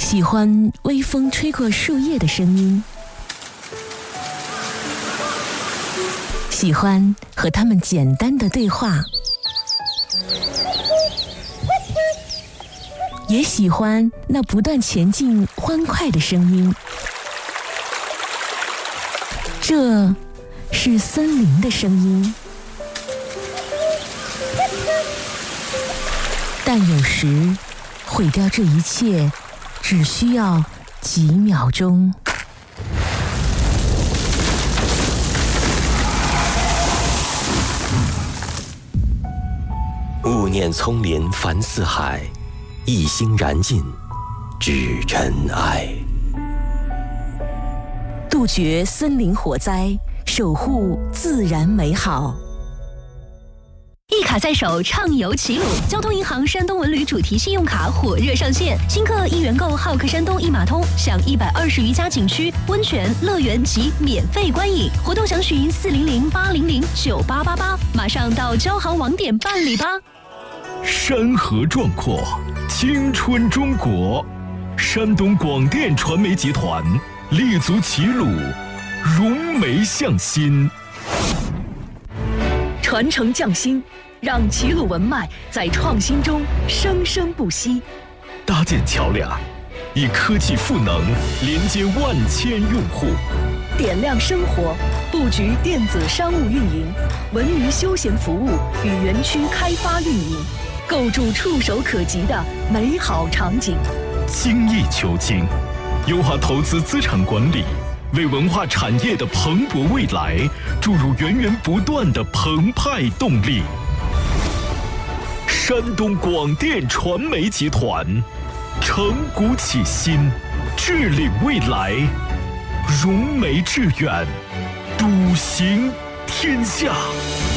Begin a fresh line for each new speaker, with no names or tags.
喜欢微风吹过树叶的声音，喜欢和他们简单的对话，也喜欢那不断前进欢快的声音。这是森林的声音，但有时毁掉这一切只需要几秒钟。
勿念葱林凡四海，一心燃尽只尘埃。
杜绝森林火灾，守护自然美好。
一卡在手，畅游齐鲁。交通银行山东文旅主题信用卡火热上线，新客一元购浩克山东一码通，享120余家景区、温泉、乐园及免费观影。活动详询400-800-9888，马上到交行网点办理吧。
山河壮阔，青春中国。山东广电传媒集团立足齐鲁，融媒向新，
传承匠心，让齐鲁文脉在创新中生生不息。
搭建桥梁，以科技赋能连接万千用户。
点亮生活，布局电子商务运营、文娱休闲服务与园区开发运营，构筑触手可及的美好场景。
精益求精，优化投资资产管理，为文化产业的蓬勃未来注入源源不断的澎湃动力。山东广电传媒集团，承古启新，致领未来，融媒致远，笃行天下。